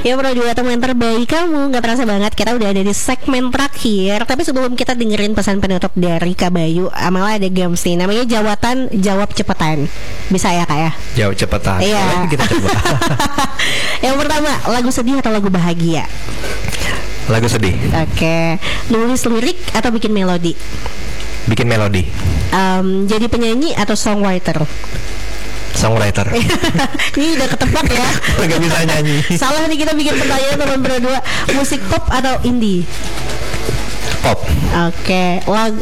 Ya Pro 2 teman terbaik kamu. Gak terasa banget kita udah ada di segmen terakhir. Tapi sebelum kita dengerin pesan penutup dari Kak Bayu, malah ada games nih, namanya jawatan jawab cepetan. Bisa ya Kak ya? Jawab cepetan. Iya. Boleh kita coba. Yang pertama, lagu sedih atau lagu bahagia? Lagu sedih. Oke. Nulis lirik atau bikin melodi? Bikin melodi. Jadi penyanyi atau songwriter? Songwriter. Ini udah ketebak ya. Gak bisa nyanyi. Salah nih, kita bikin pertanyaan teman berdua. Musik pop atau indie? Pop. Oke.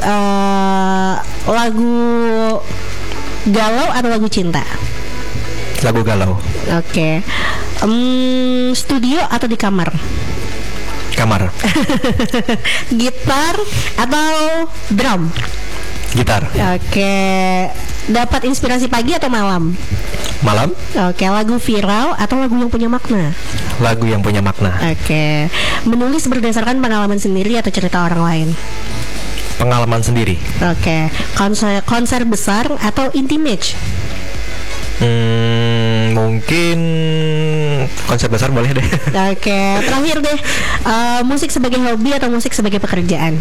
Lagu galau atau lagu cinta? Lagu galau. Oke. Studio atau di kamar? Kamar. Gitar atau drum? Gitar. Oke. Dapat inspirasi pagi atau malam? Malam. Oke. Lagu viral atau lagu yang punya makna? Lagu yang punya makna. Oke. Menulis berdasarkan pengalaman sendiri atau cerita orang lain? Pengalaman sendiri. Oke. Konser besar atau intimate? Mungkin konser besar boleh deh. Oke. Terakhir deh, musik sebagai hobi atau musik sebagai pekerjaan?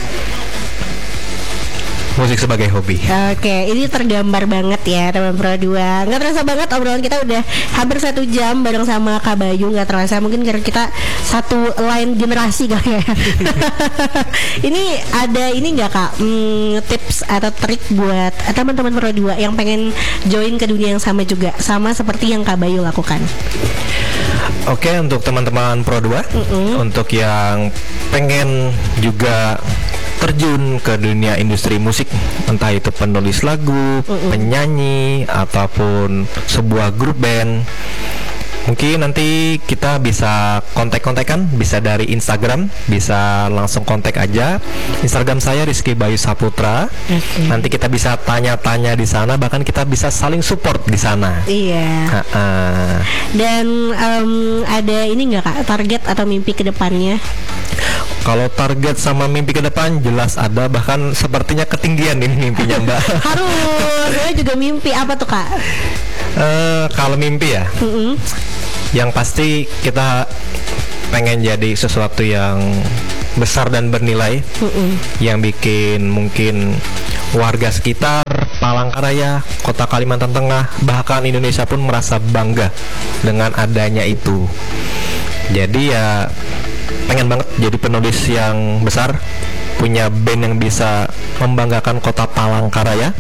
Musik sebagai hobi. Oke, ini tergambar banget ya teman Pro 2. Nggak terasa banget obrolan kita udah hampir 1 jam bareng sama Kak Bayu. Nggak terasa, mungkin karena kita satu line generasi kali ya. Ini ada ini nggak Kak, tips atau trik buat teman-teman Pro 2 yang pengen join ke dunia yang sama juga, sama seperti yang Kak Bayu lakukan? Oke, untuk teman-teman Pro 2, untuk yang pengen juga terjun ke dunia industri musik, entah itu penulis lagu, penyanyi, ataupun sebuah grup band, mungkin nanti kita bisa kontak-kontakan, bisa dari Instagram, bisa langsung kontak aja. Instagram saya Rizky Bayu Saputra. Nanti kita bisa tanya-tanya di sana, bahkan kita bisa saling support di sana. Iya. Dan ada ini nggak Kak, target atau mimpi ke depannya? Kalau target sama mimpi ke depan jelas ada, bahkan sepertinya ketinggian ini mimpinya Mbak. Harus, saya juga mimpi. Apa tuh Kak? Kalau mimpi ya, yang pasti kita pengen jadi sesuatu yang besar dan bernilai, yang bikin mungkin warga sekitar Palangkaraya, Kota Kalimantan Tengah, bahkan Indonesia pun merasa bangga dengan adanya itu. Jadi ya pengen banget jadi penulis yang besar, punya band yang bisa membanggakan Kota Palangkaraya.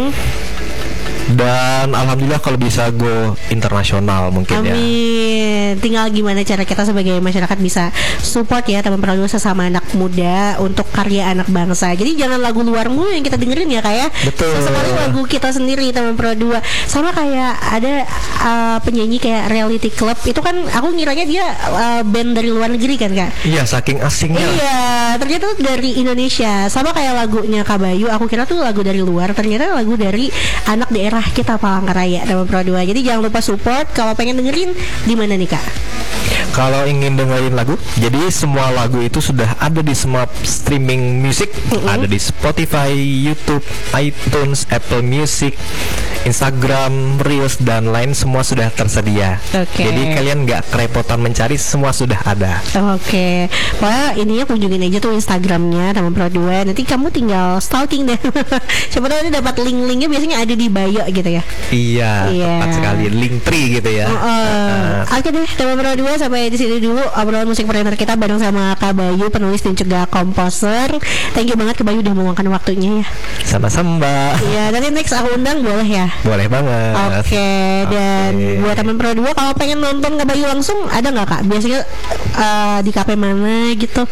Dan alhamdulillah kalau bisa go internasional mungkin. Amin. Ya. Tinggal gimana cara kita sebagai masyarakat bisa support ya teman Pro 2 sesama anak muda untuk karya anak bangsa. Jadi jangan lagu luar mulu yang kita dengerin ya Kak ya. Betul. Sesekali lagu kita sendiri teman Pro 2. Sama kayak ada penyanyi kayak Reality Club, itu kan aku ngiranya dia band dari luar negeri kan Kak. Iya, saking asingnya. Iya, ternyata dari Indonesia. Sama kayak lagunya Kak Bayu, aku kira tuh lagu dari luar, ternyata lagu dari anak daerah kita Palangkaraya teman Pro 2. Jadi jangan lupa support. Kalau pengen dengerin di mana nih Kak? Kalau ingin dengerin lagu, jadi semua lagu itu sudah ada di semua streaming musik, ada di Spotify, YouTube, iTunes, Apple Music, Instagram, Reels, dan lain, semua sudah tersedia. Jadi kalian nggak kerepotan mencari, semua sudah ada. Pokoknya ininya kunjungin aja tuh Instagramnya teman Pro 2. Nanti kamu tinggal stalking deh. Siapa tahu ini dapat link-linknya, biasanya ada di bio gitu ya. Iya, tepat sekali, Linktree gitu ya. Oke deh teman Pro 2, sampai di sini dulu obrolan musik trainer kita bareng sama Kak Bayu, penulis dan juga komposer. Thank you banget Kak Bayu udah meluangkan waktunya ya. Sama-sama Mbak. Iya, nanti next aku undang boleh ya? Boleh banget. Dan buat teman Pro 2 kalau pengen nonton Kak Bayu langsung, ada nggak Kak? Biasanya di kafe mana gitu?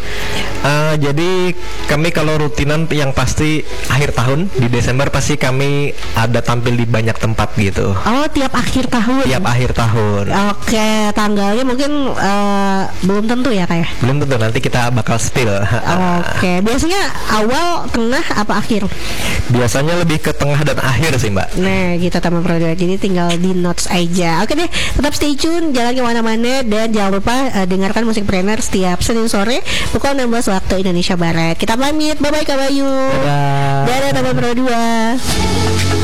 Jadi kami kalau rutinan yang pasti akhir tahun di Desember pasti kami ada tampil di banyak tempat gitu. Oh, tiap akhir tahun? Tiap akhir tahun. Oke, tanggalnya mungkin belum tentu ya Kak ya? Belum tentu, nanti kita bakal spill. Oke, biasanya awal, tengah, apa akhir? Biasanya lebih ke tengah dan akhir sih Mbak. Nah gitu teman Pro 2, jadi tinggal di notes aja. Oke deh, tetap stay tune, jangan kemana-mana. Dan jangan lupa dengarkan Musik Trainer setiap Senin sore pukul 16 waktu Indonesia Barat. Kita pamit, bye-bye Kak Bayu. Dadah. Dadah teman Pro 2.